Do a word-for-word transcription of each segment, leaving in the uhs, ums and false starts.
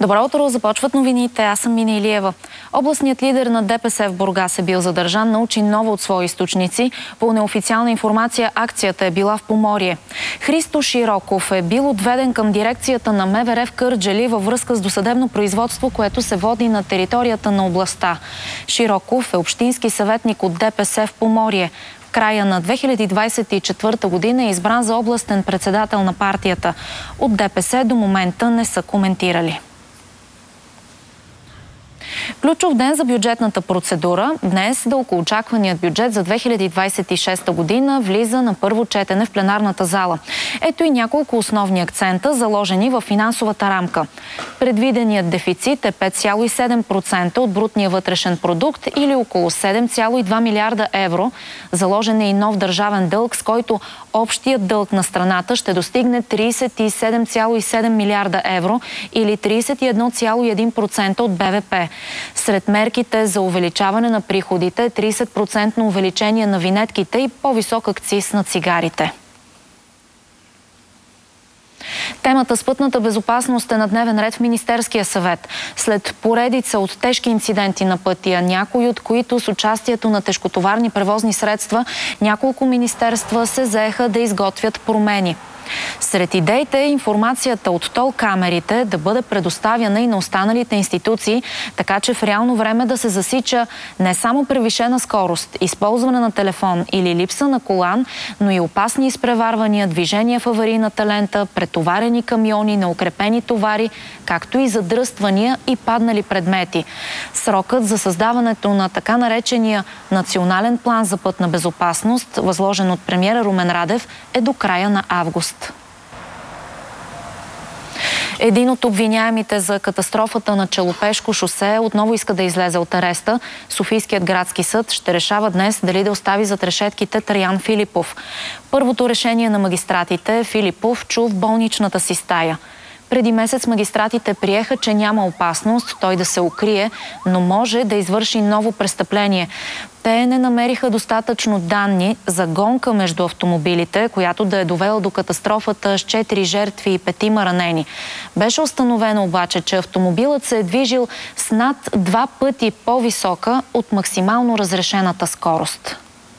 Добро утро, започват новините. Аз съм Мина Илиева. Областният лидер на ДПС в Бургас е бил задържан, научи ново от свои източници. По неофициална информация акцията е била в Поморие. Христо Широков е бил отведен към дирекцията на МВР в Кърджали във връзка с досъдебно производство, което се води на територията на областта. Широков е общински съветник от ДПС в Поморие. В края на две хиляди двадесет и четвърта година е избран за областен председател на партията. От ДПС до момента не са коментирали. Ключов ден за бюджетната процедура. Днес дългоочакваният бюджет за две хиляди двадесет и шеста година влиза на първо четене в пленарната зала. Ето и няколко основни акцента, заложени в финансовата рамка. Предвиденият дефицит е пет цяло и седем процента от брутния вътрешен продукт или около седем цяло и два милиарда евро. Заложен е и нов държавен дълг, с който общият дълг на страната ще достигне тридесет и седем цяло и седем милиарда евро или тридесет и едно цяло и един процента от БВП. Сред мерките за увеличаване на приходите е тридесет процента увеличение на винетките и по-висок акциз на цигарите. Темата с пътната безопасност е на дневен ред в Министерския съвет. След поредица от тежки инциденти на пътя, някои от които с участието на тежкотоварни превозни средства, няколко министерства се заеха да изготвят промени. Сред идеите е информацията от тол камерите да бъде предоставяна и на останалите институции, така че в реално време да се засича не само превишена скорост, използване на телефон или липса на колан, но и опасни изпреварвания, движения в аварийната лента, претоварени камиони, неукрепени товари, както и задръствания и паднали предмети. Срокът за създаването на така наречения национален план за пътна безопасност, възложен от премиера Румен Радев, е до края на август. Един от обвиняемите за катастрофата на Челопешко шосе отново иска да излезе от ареста. Софийският градски съд ще решава днес дали да остави зад решетките Траян Филипов. Първото решение на магистратите Филипов чу в болничната си стая. Преди месец магистратите приеха, че няма опасност той да се укрие, но може да извърши ново престъпление. Те не намериха достатъчно данни за гонка между автомобилите, която да е довела до катастрофата с четири жертви и петима ранени. Беше установено обаче, че автомобилът се е движил с над два пъти по-висока от максимално разрешената скорост.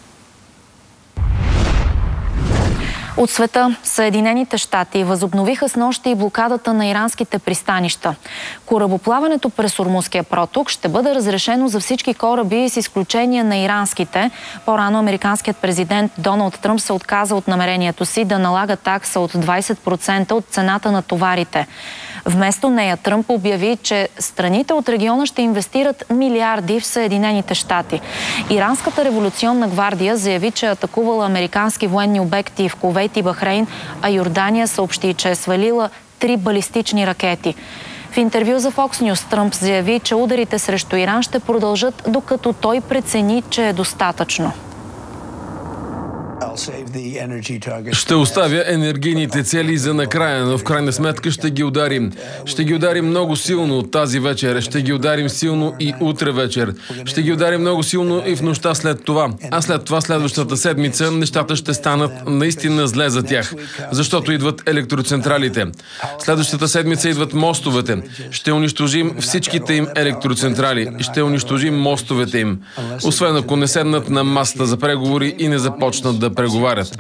От света, Съединените щати възобновиха снощи и блокадата на иранските пристанища. Корабоплаването през Ормузския проток ще бъде разрешено за всички кораби с изключение на иранските. По-рано американският президент Доналд Тръмп се отказа от намерението си да налага такса от двадесет процента от цената на товарите. Вместо нея Тръмп обяви, че страните от региона ще инвестират милиарди в Съединените щати. Иранската революционна гвардия заяви, че е атакувала американски военни обекти в Кувейт и Бахрейн, а Йордания съобщи, че е свалила три балистични ракети. В интервю за Fox News Тръмп заяви, че ударите срещу Иран ще продължат, докато той прецени, че е достатъчно. Ще оставя енергийните цели за накрая, но в крайна сметка ще ги ударим. Ще ги ударим много силно тази вечер, ще ги ударим силно и утре вечер. Ще ги ударим много силно и в нощта след това. А след това следващата седмица нещата ще станат наистина зле за тях, защото идват електроцентралите. Следващата седмица идват мостовете. Ще унищожим всичките им електроцентрали. Ще унищожим мостовете им. Освен ако не седнат на масата за преговори и не започнат да преговарят.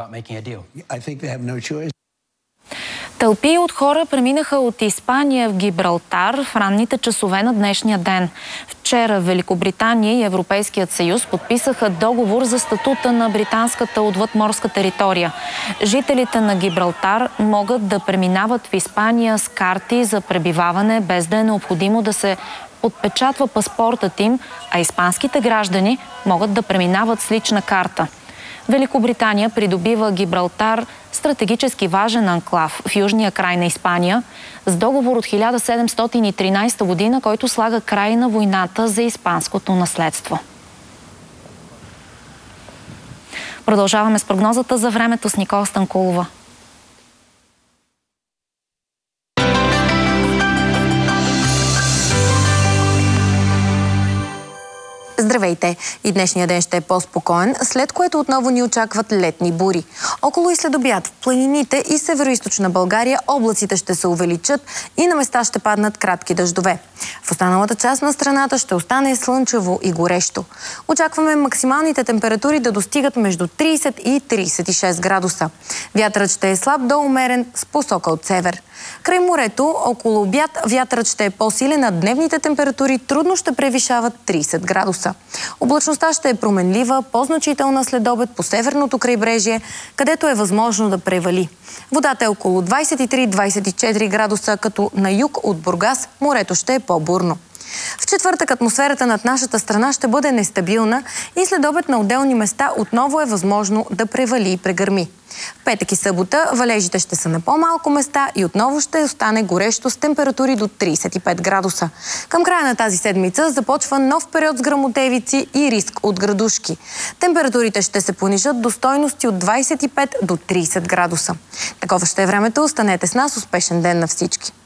Тълпи от хора преминаха от Испания в Гибралтар в ранните часове на днешния ден. Вчера Великобритания и Европейският съюз подписаха договор за статута на британската отвъдморска територия. Жителите на Гибралтар могат да преминават в Испания с карти за пребиваване, без да е необходимо да се отпечатва паспортът им, а испанските граждани могат да преминават с лична карта. Великобритания придобива Гибралтар, стратегически важен анклав в южния край на Испания, с договор от хиляда седемстотин и тринадесета година, който слага край на войната за испанското наследство. Продължаваме с прогнозата за времето с Никола Станкулова. Здравейте! И днешния ден ще е по-спокоен, след което отново ни очакват летни бури. Около и след обяд в планините и североизточна България облаците ще се увеличат и на места ще паднат кратки дъждове. В останалата част на страната ще остане слънчево и горещо. Очакваме максималните температури да достигат между трийсет и трийсет и шест градуса. Вятърът ще е слаб до умерен с посока от север. Край морето, около обяд, вятърът ще е по-силен, а дневните температури трудно ще превишават трийсет градуса. Облачността ще е променлива, по-значителна след обед по северното крайбрежие, където е възможно да превали. Водата е около двайсет и три до двайсет и четири градуса, като на юг от Бургас морето ще е по-бурно. В четвъртък атмосферата над нашата страна ще бъде нестабилна и след обед на отделни места отново е възможно да превали и прегърми. В петък и събота валежите ще са на по-малко места и отново ще остане горещо с температури до трийсет и пет градуса. Към края на тази седмица започва нов период с гръмотевици и риск от градушки. Температурите ще се понижат до стойности от двайсет и пет до трийсет градуса. Такова ще е времето. Останете с нас. Успешен ден на всички!